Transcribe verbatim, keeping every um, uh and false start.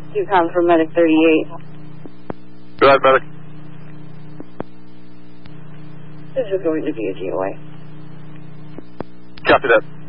You come from Medic thirty-eight. Go ahead, Medic. This is going to be a G O A. Copy that.